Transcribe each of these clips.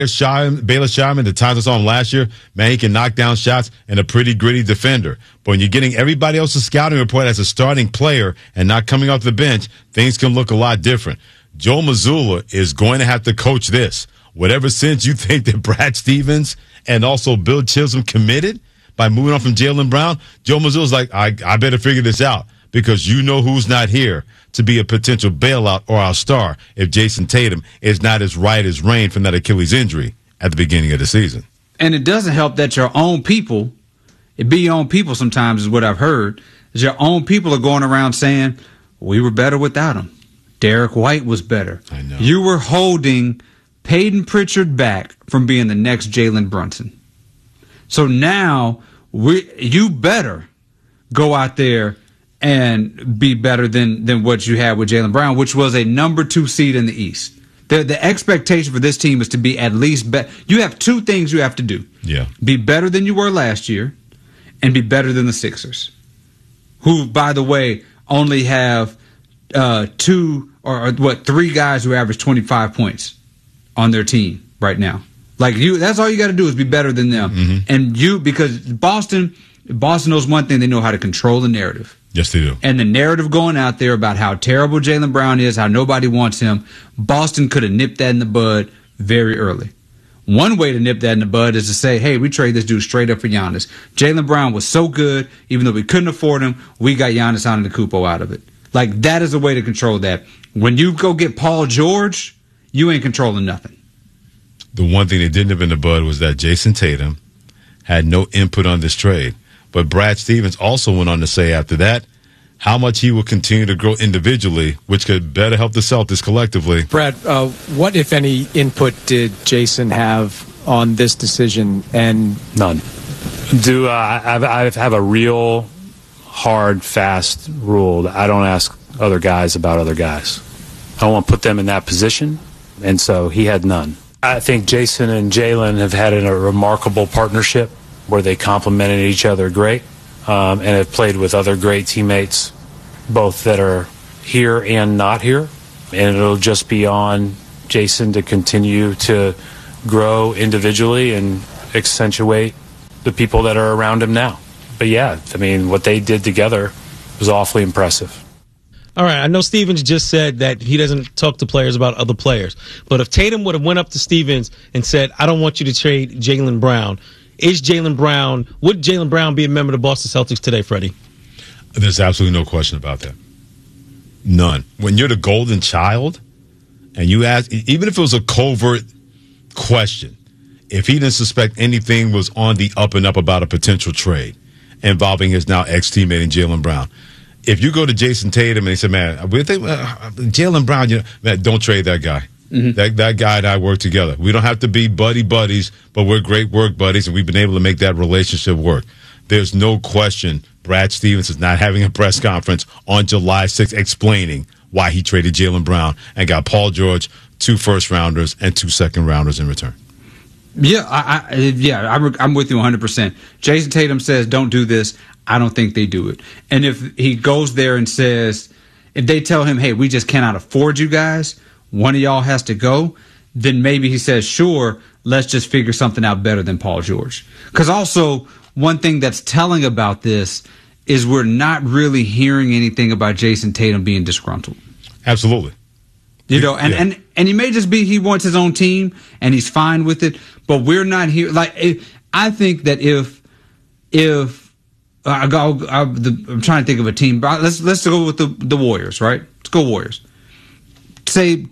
Bayless Shyman, the times I saw him last year, man, he can knock down shots and a pretty gritty defender. But when you're getting everybody else's scouting report as a starting player and not coming off the bench, things can look a lot different. Joe Mazzulla is going to have to coach this. Whatever sense you think that Brad Stevens and also Bill Chisholm committed by moving on from Jaylen Brown, Joe Mazzulla's like, I better figure this out because you know who's not here to be a potential bailout or our star if Jason Tatum is not as right as rain from that Achilles injury at the beginning of the season. And it doesn't help that your own people, it be your own people sometimes is what I've heard, is your own people are going around saying, we were better without him. Derek White was better. I know. You were holding Peyton Pritchard back from being the next Jalen Brunson. So now you better go out there and be better than what you had with Jaylen Brown, which was a number 2 seed in the East. The expectation for this team is to be at least better. You have 2 things you have to do. Yeah. Be better than you were last year and be better than the Sixers, who, by the way, only have 3 guys who average 25 points on their team right now. Like that's all you got to do is be better than them. And because Boston knows one thing, they know how to control the narrative. Yes, they do. And the narrative going out there about how terrible Jaylen Brown is, how nobody wants him, Boston could have nipped that in the bud very early. One way to nip that in the bud is to say, hey, we trade this dude straight up for Giannis. Jaylen Brown was so good, even though we couldn't afford him, we got Giannis Antetokounmpo out of it. Like, that is a way to control that. When you go get Paul George, you ain't controlling nothing. The one thing they didn't nip in the bud was that Jason Tatum had no input on this trade. But Brad Stevens also went on to say after that how much he will continue to grow individually, which could better help the Celtics collectively. Brad, what, if any, input did Jason have on this decision? And none. I have a real hard, fast rule that I don't ask other guys about other guys. I don't want to put them in that position, and so he had none. I think Jason and Jaylen have had a remarkable partnership where they complemented each other great, and have played with other great teammates, both that are here and not here. And it'll just be on Jason to continue to grow individually and accentuate the people that are around him now. But yeah, I mean, what they did together was awfully impressive. All right, I know Stevens just said that he doesn't talk to players about other players. But if Tatum would have went up to Stevens and said, I don't want you to trade Jaylen Brown, would Jaylen Brown be a member of the Boston Celtics today, Freddie? There's absolutely no question about that. None. When you're the golden child and you ask, even if it was a covert question, if he didn't suspect anything was on the up and up about a potential trade involving his now ex-teammate in Jaylen Brown, if you go to Jason Tatum and he said, man, Jaylen Brown, man, don't trade that guy. Mm-hmm. That guy and I work together. We don't have to be buddies, but we're great work buddies, and we've been able to make that relationship work. There's no question Brad Stevens is not having a press conference on July 6th explaining why he traded Jaylen Brown and got Paul George, 2 first-rounders and 2 second-rounders in return. Yeah, I'm with you 100%. Jason Tatum says, don't do this. I don't think they do it. And if he goes there and says, if they tell him, hey, we just cannot afford you guys, one of y'all has to go, then maybe he says, sure, let's just figure something out better than Paul George. Because also, one thing that's telling about this is we're not really hearing anything about Jason Tatum being disgruntled. Absolutely. And he may just be he wants his own team and he's fine with it, but we're not here. Like, I think that if I'm trying to think of a team, but let's go with the Warriors, right? Let's go Warriors. Say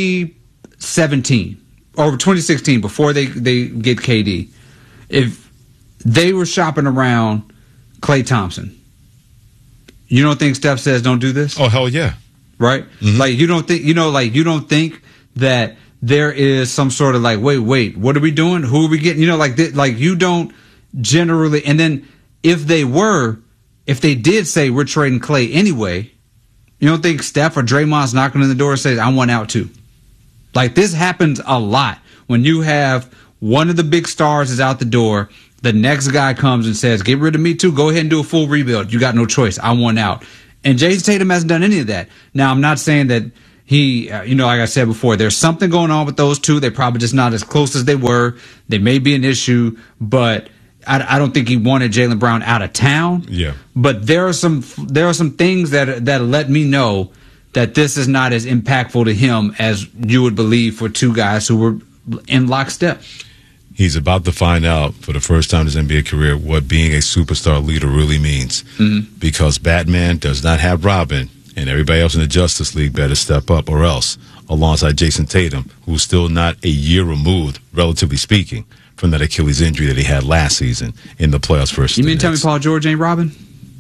2017 or 2016 before they get KD. If they were shopping around Klay Thompson, you don't think Steph says don't do this? Oh, hell yeah. Right? Mm-hmm. Like, you don't think that there is some sort of like, wait, what are we doing? Who are we getting? You don't generally. And then if they did say we're trading Klay anyway, you don't think Steph or Draymond's knocking on the door and says, I want out too? Like, this happens a lot when you have one of the big stars is out the door. The next guy comes and says, get rid of me too. Go ahead and do a full rebuild. You got no choice. I want out. And Jason Tatum hasn't done any of that. Now, I'm not saying that He, like I said before, there's something going on with those two. They're probably just not as close as they were. They may be an issue, but I don't think he wanted Jaylen Brown out of town. Yeah. But there are some things that let me know that this is not as impactful to him as you would believe for two guys who were in lockstep. He's about to find out for the first time in his NBA career what being a superstar leader really means. Mm-hmm. Because Batman does not have Robin, and everybody else in the Justice League better step up or else, alongside Jason Tatum, who's still not a year removed, relatively speaking, from that Achilles injury that he had last season in the playoffs versus You mean to tell me Paul George ain't Robin?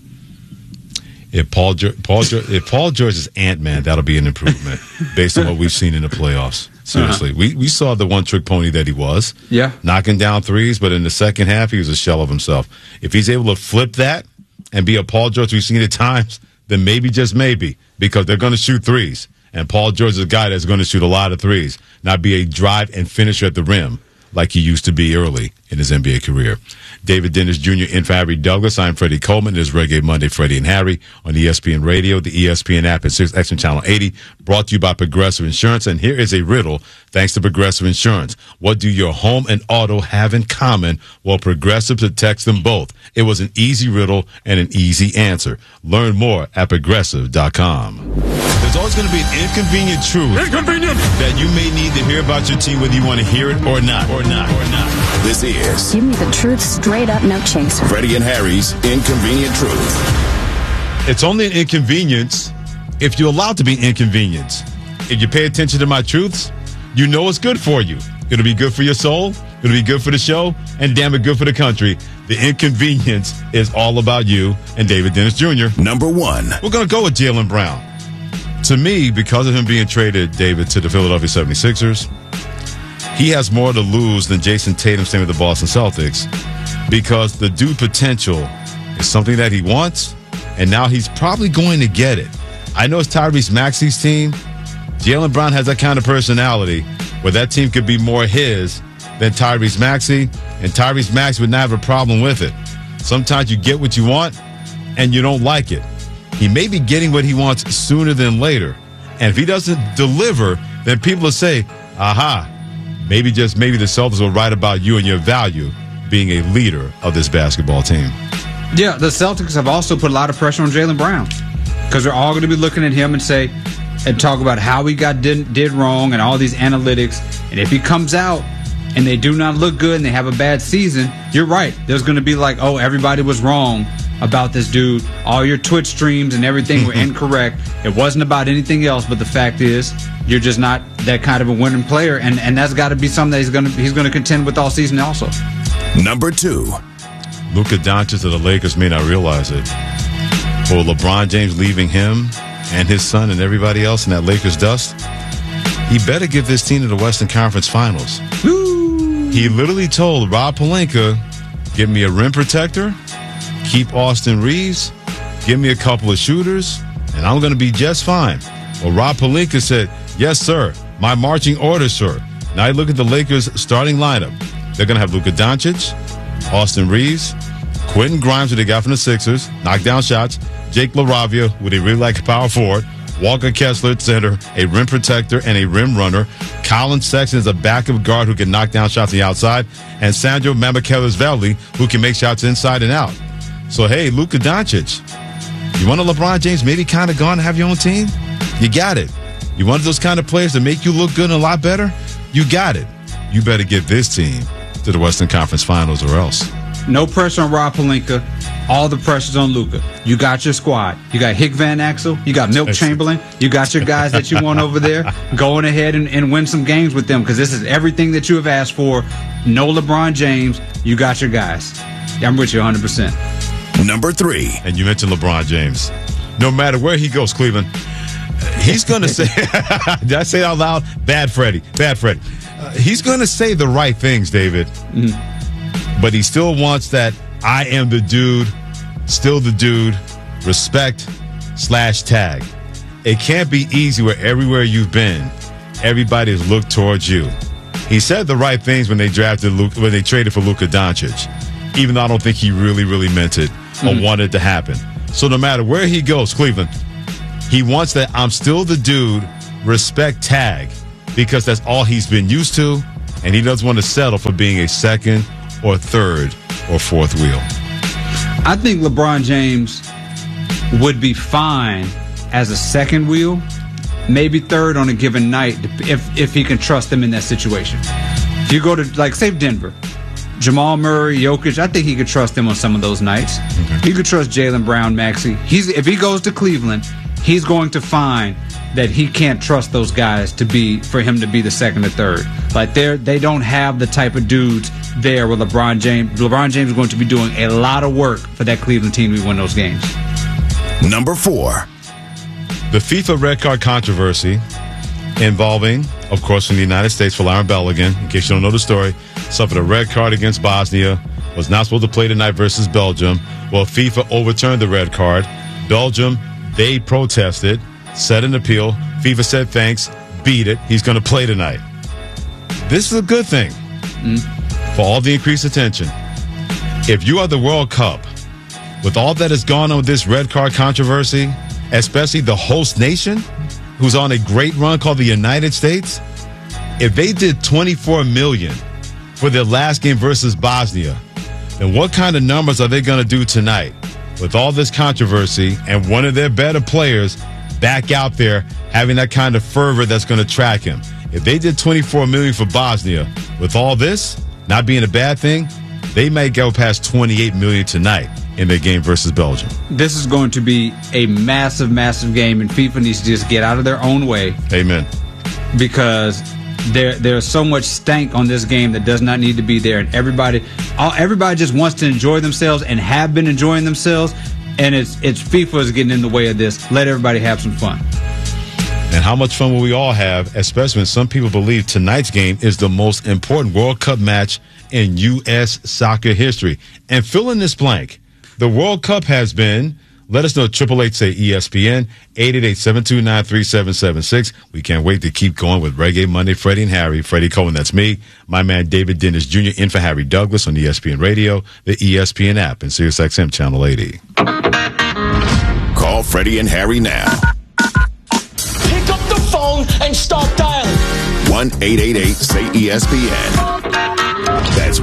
If Paul George is Ant-Man, that'll be an improvement based on what we've seen in the playoffs. Seriously. We saw the one-trick pony that he was. Yeah. Knocking down threes, but in the second half, he was a shell of himself. If he's able to flip that and be a Paul George we've seen at times, then maybe, just maybe, because they're going to shoot threes. And Paul George is a guy that's going to shoot a lot of threes, not be a drive and finisher at the rim like he used to be early in his NBA career. David Dennis Jr. in for Harry Douglas. I'm Freddie Coleman. It is Reggae Monday, Freddie and Harry on ESPN Radio, the ESPN app, and 6X Channel 80, brought to you by Progressive Insurance. And here is a riddle thanks to Progressive Insurance. What do your home and auto have in common? Well, Progressive protects them both. It was an easy riddle and an easy answer. Learn more at Progressive.com. There's always going to be an inconvenient truth that you may need to hear about your team, whether you want to hear it or not. This is Give me the truth straight up, no chaser. Freddie and Harry's Inconvenient Truth. It's only an inconvenience if you allow it to be an inconvenience. If you pay attention to my truths, you know it's good for you. It'll be good for your soul. It'll be good for the show. And damn it, good for the country. The inconvenience is all about you and David Dennis Jr. Number one. We're going to go with Jaylen Brown. To me, because of him being traded, David, to the Philadelphia 76ers, he has more to lose than Jason Tatum staying with the Boston Celtics, because the dude potential is something that he wants, and now he's probably going to get it. I know it's Tyrese Maxey's team. Jaylen Brown has that kind of personality where that team could be more his than Tyrese Maxey, and Tyrese Maxey would not have a problem with it. Sometimes you get what you want, and you don't like it. He may be getting what he wants sooner than later, and if he doesn't deliver, then people will say, aha, maybe the Celtics will write about you and your value being a leader of this basketball team. Yeah, the Celtics have also put a lot of pressure on Jaylen Brown, because they're all going to be looking at him and talk about how he did wrong and all these analytics. And if he comes out and they do not look good and they have a bad season, you're right. There's going to be like, oh, everybody was wrong about this dude. All your Twitch streams and everything were incorrect. It wasn't about anything else, but the fact is, you're just not that kind of a winning player, and that's got to be something that he's going to contend with all season also. Number two. Luka Doncic of the Lakers may not realize it, but with LeBron James leaving him and his son and everybody else in that Lakers dust, he better give this team to the Western Conference Finals. Woo! He literally told Rob Pelinka, give me a rim protector, keep Austin Reeves, give me a couple of shooters, and I'm going to be just fine. Well, Rob Pelinka said, yes, sir, my marching orders, sir. Now you look at the Lakers starting lineup. They're going to have Luka Doncic, Austin Reeves, Quentin Grimes, who they got from the Sixers, knock down shots, Jake LaRavia, who they really like a power forward, Walker Kessler at center, a rim protector and a rim runner, Colin Sexton is a backup guard who can knock down shots on the outside, and Sandro Mamukelashvili, who can make shots inside and out. So, hey, Luka Doncic, you want a LeBron James maybe kind of gone to have your own team? You got it. You want those kind of players to make you look good and a lot better? You got it. You better get this team to the Western Conference Finals or else. No pressure on Rob Pelinka. All the pressure's on Luka. You got your squad. You got Hick Van Axel. You got Milt Chamberlain. You got your guys that you want over there. Going ahead and win some games with them, because this is everything that you have asked for. No LeBron James. You got your guys. I'm with you 100%. Number three. And you mentioned LeBron James. No matter where he goes, Cleveland, he's going to say, did I say it out loud? Bad Freddie. He's going to say the right things, David. But he still wants that I am the dude, still the dude, respect/tag. It can't be easy where everywhere you've been, everybody's looked towards you. He said the right things when they traded for Luka Doncic, even though I don't think he really meant it or wanted it to happen. So no matter where he goes, Cleveland, he wants that I'm still the dude respect tag because that's all he's been used to, and he doesn't want to settle for being a second or third or fourth wheel. I think LeBron James would be fine as a second wheel, maybe third on a given night if he can trust them in that situation. If you go to, like, say Denver, Jamal Murray, Jokic, I think he could trust them on some of those nights. He could trust Jaylen Brown, Maxey. If he goes to Cleveland, he's going to find that he can't trust those guys for him to be the second or third. Like, they don't have the type of dudes there with LeBron James. LeBron James is going to be doing a lot of work for that Cleveland team to win those games. Number 4. The FIFA red card controversy involving, of course, from the United States, Folarin Balogun, in case you don't know the story, suffered a red card against Bosnia, was not supposed to play tonight versus Belgium. Well, FIFA overturned the red card. Belgium, they protested, set an appeal. FIFA said thanks, beat it. He's going to play tonight. This is a good thing for all the increased attention. If you are the World Cup, with all that has gone on with this red card controversy, especially the host nation, who's on a great run called the United States, if they did $24 million for their last game versus Bosnia, then what kind of numbers are they going to do tonight with all this controversy and one of their better players back out there having that kind of fervor that's going to track him? If they did $24 million for Bosnia, with all this not being a bad thing, they may go past $28 million tonight in their game versus Belgium. This is going to be a massive, massive game, and FIFA needs to just get out of their own way. Amen. Because there's so much stank on this game that does not need to be there, and everybody just wants to enjoy themselves and have been enjoying themselves, and it's FIFA's getting in the way of this. Let everybody have some fun. And how much fun will we all have, especially when some people believe tonight's game is the most important World Cup match in U.S. soccer history. And fill in this blank. The World Cup has been, let us know, 888-SAY-ESPN, 888-729-3776. We can't wait to keep going with Reggae Monday, Freddie and Harry. Freddie Cohen, that's me. My man David Dennis Jr. in for Harry Douglas on ESPN Radio, the ESPN app, and SiriusXM Channel 80. Call Freddie and Harry now. Pick up the phone and start dialing. 1-888-SAY-ESPN. That's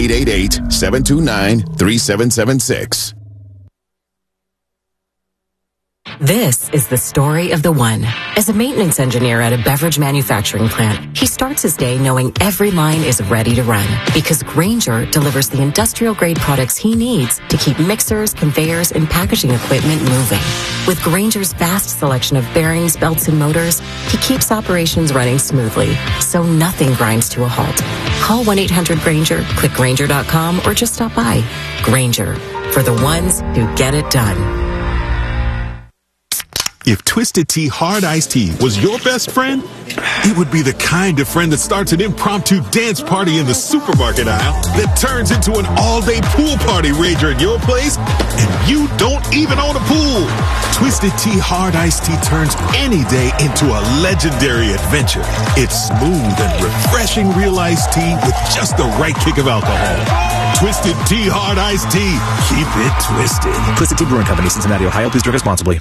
1-888-729-3776. This is the story of the one. As a maintenance engineer at a beverage manufacturing plant, he starts his day knowing every line is ready to run because Grainger delivers the industrial-grade products he needs to keep mixers, conveyors, and packaging equipment moving. With Grainger's vast selection of bearings, belts, and motors, he keeps operations running smoothly, so nothing grinds to a halt. Call 1-800-GRAINGER, click Grainger.com, or just stop by. Grainger, for the ones who get it done. If Twisted Tea Hard Iced Tea was your best friend, it would be the kind of friend that starts an impromptu dance party in the supermarket aisle that turns into an all-day pool party rager at your place, and you don't even own a pool. Twisted Tea Hard Iced Tea turns any day into a legendary adventure. It's smooth and refreshing real iced tea with just the right kick of alcohol. Twisted Tea Hard Iced Tea. Keep it twisted. Twisted Tea Brewing Company, Cincinnati, Ohio. Please drink responsibly.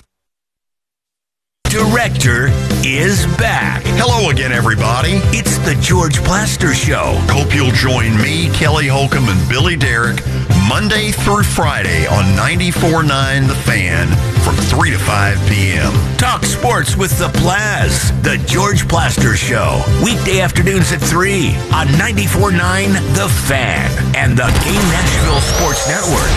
Director is back. Hello again, everybody. It's the George Plaster Show. Hope you'll join me, Kelly Holcomb, and Billy Derrick Monday through Friday on 94.9 The Fan from 3 to 5 p.m. Talk sports with the Plaz. The George Plaster Show. Weekday afternoons at 3 on 94.9 The Fan and the Game Nashville Sports Network.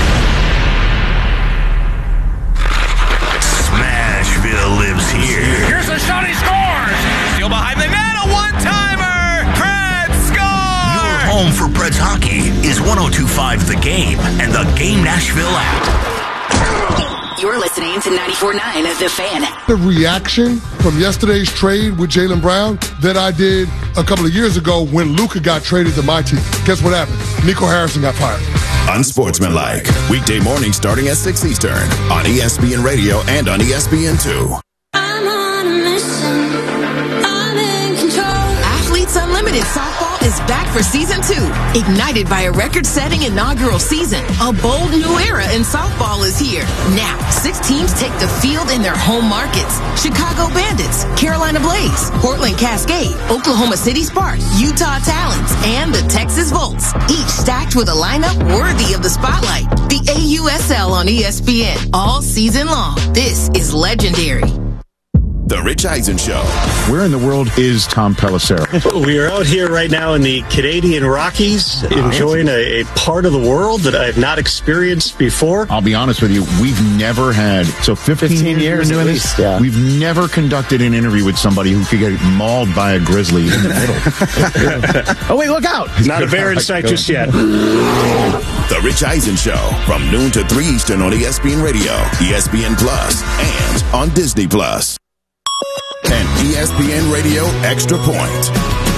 Smashville lives here. Here's a shot, he scores! Still behind the net, a one-timer! Preds score! Your home for Preds hockey is 102.5 The Game and the Game Nashville app. You're listening to 94.9 The Fan. The reaction from yesterday's trade with Jaylen Brown that I did a couple of years ago when Luka got traded to my team. Guess what happened? Nico Harrison got fired. Unsportsmanlike. Weekday morning starting at 6 Eastern on ESPN Radio and on ESPN2. I'm on a mission. I'm in control. Athletes Unlimited Softball is back for season 2. Ignited by a record-setting inaugural season, a bold new era in softball is here. Now, 6 teams take the field in their home markets. Chicago Bandits, Carolina Blaze, Portland Cascade, Oklahoma City Sparks, Utah Talons, and the Texas Volts. Each stacked with a lineup worthy of the spotlight. The AUSL on ESPN all season long. This is legendary. The Rich Eisen Show. Where in the world is Tom Pelissero? We are out here right now in the Canadian Rockies, enjoying a part of the world that I have not experienced before. I'll be honest with you, we've never had, 15 years doing this. Yeah. We've never conducted an interview with somebody who could get mauled by a grizzly in the middle. Oh, wait, look out. Not a bear in sight just yet. The Rich Eisen Show, from noon to 3 Eastern on ESPN Radio, ESPN Plus, and on Disney Plus. And ESPN Radio Extra Point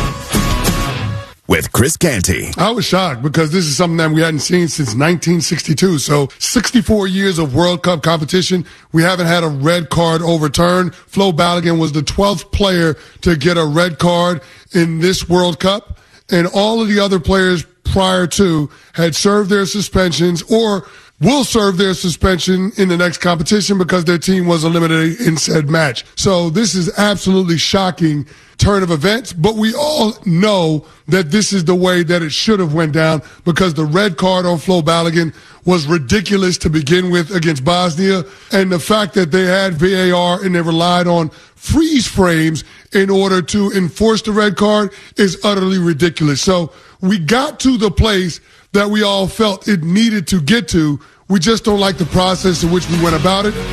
with Chris Canty. I was shocked because this is something that we hadn't seen since 1962. So 64 years of World Cup competition. We haven't had a red card overturned. Flo Balogun was the 12th player to get a red card in this World Cup. And all of the other players prior to had served their suspensions or will serve their suspension in the next competition because their team was eliminated in said match. So this is absolutely shocking turn of events, but we all know that this is the way that it should have went down because the red card on Flo Balogun was ridiculous to begin with against Bosnia, and the fact that they had VAR and they relied on freeze frames in order to enforce the red card is utterly ridiculous. So we got to the place that we all felt it needed to get to. We just don't like the process in which we went about it.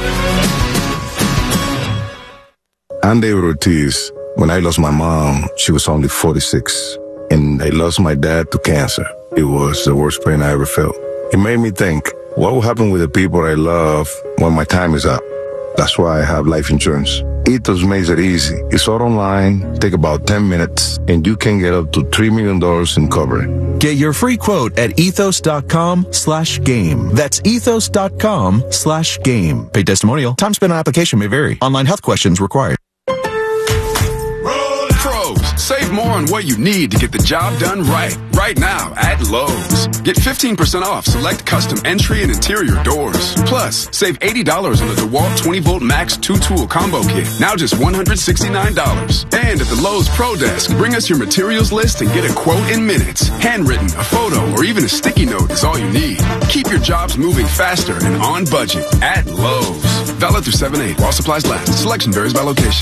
I'm David Ortiz. When I lost my mom, she was only 46. And I lost my dad to cancer. It was the worst pain I ever felt. It made me think, what will happen with the people I love when my time is up? That's why I have life insurance. Ethos makes it easy. It's all online, take about 10 minutes, and you can get up to $3 million in coverage. Get your free quote at ethos.com/game. That's ethos.com/game. Paid testimonial. Time spent on application may vary. Online health questions required. Save more on what you need to get the job done right now at Lowe's. Get 15% off select custom entry and interior doors. Plus, save $80 on the DeWalt 20-volt Max 2-tool combo kit. Now just $169. And at the Lowe's Pro Desk, bring us your materials list and get a quote in minutes. Handwritten, a photo, or even a sticky note is all you need. Keep your jobs moving faster and on budget at Lowe's. Valid through 7/8 while supplies last. Selection varies by location.